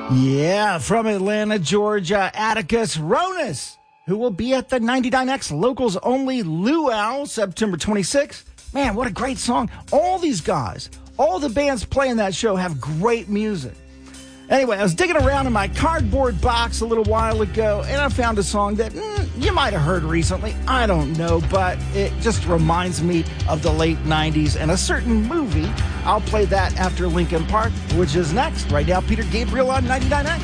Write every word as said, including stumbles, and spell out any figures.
Yeah, from Atlanta, Georgia, Atticus Ronis, who will be at the ninety-nine X Locals Only Luau September twenty-sixth. Man, what a great song. All these guys, all the bands playing that show have great music. Anyway, I was digging around in my cardboard box a little while ago, and I found a song that mm, you might have heard recently. I don't know, but it just reminds me of the late nineties and a certain movie. I'll play that after Linkin Park, which is next. Right now, Peter Gabriel on ninety-nine X.